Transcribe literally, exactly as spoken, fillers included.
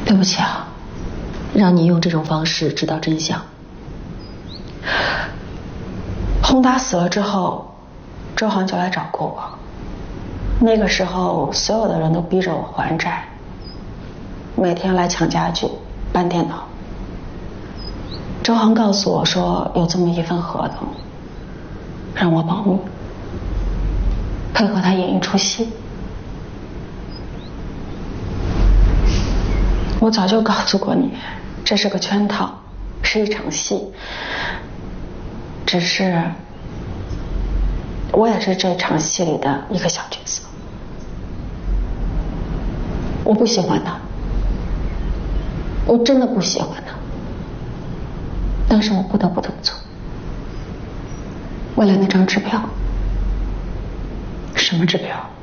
对不起啊，让你用这种方式知道真相。洪达死了之后，周航就来找过我。那个时候，所有的人都逼着我还债，每天来抢家具、搬电脑。周航告诉我说，有这么一份合同，让我保密，配合他演一出戏。我早就告诉过你，这是个圈套，是一场戏。只是，我也是这场戏里的一个小角色。我不喜欢他，我真的不喜欢他，但是我不得不这么做，为了那张支票。什么支票？